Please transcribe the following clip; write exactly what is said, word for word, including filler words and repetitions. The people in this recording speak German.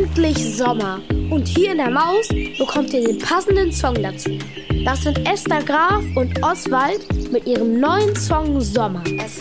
endlich Sommer. Und hier in der Maus bekommt ihr den passenden Song dazu. Das sind Esther Graf und Oswald mit ihrem neuen Song Sommer. Es